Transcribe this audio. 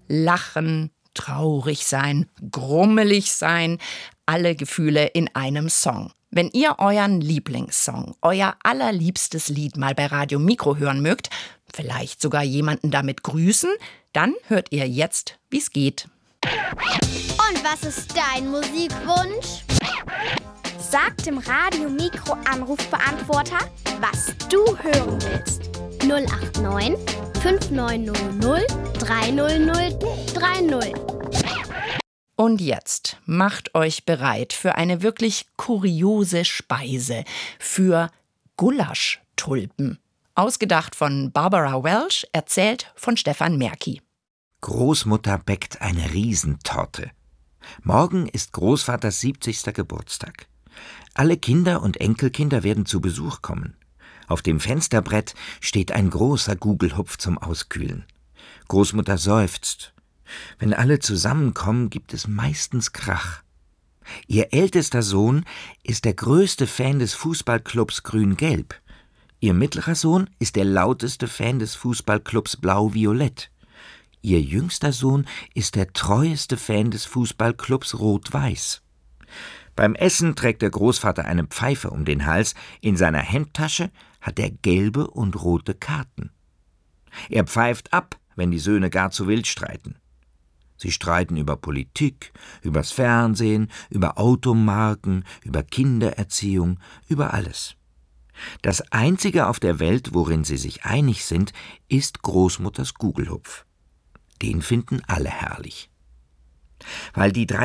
Lachen, traurig sein, grummelig sein, alle Gefühle in einem Song. Wenn ihr euren Lieblingssong, euer allerliebstes Lied mal bei Radio Mikro hören mögt, vielleicht sogar jemanden damit grüßen, dann hört ihr jetzt, wie's geht. Und was ist dein Musikwunsch? Sag dem Radio Mikro Anrufbeantworter, was du hören willst. 089 5900 3003 0. Und jetzt macht euch bereit für eine wirklich kuriose Speise, für Gulasch-Tulpen. Ausgedacht von Barbara Welsh, erzählt von Stefan Merki. Großmutter bäckt eine Riesentorte. Morgen ist Großvaters 70. Geburtstag. Alle Kinder und Enkelkinder werden zu Besuch kommen. Auf dem Fensterbrett steht ein großer Gugelhupf zum Auskühlen. Großmutter seufzt. Wenn alle zusammenkommen, gibt es meistens Krach. Ihr ältester Sohn ist der größte Fan des Fußballclubs Grün-Gelb. Ihr mittlerer Sohn ist der lauteste Fan des Fußballclubs Blau-Violett. Ihr jüngster Sohn ist der treueste Fan des Fußballclubs Rot-Weiß. Beim Essen trägt der Großvater eine Pfeife um den Hals, in seiner Hemdtasche hat er gelbe und rote Karten. Er pfeift ab, wenn die Söhne gar zu wild streiten. Sie streiten über Politik, übers Fernsehen, über Automarken, über Kindererziehung, über alles. Das Einzige auf der Welt, worin sie sich einig sind, ist Großmutters Gugelhupf. Den finden alle herrlich. Weil die drei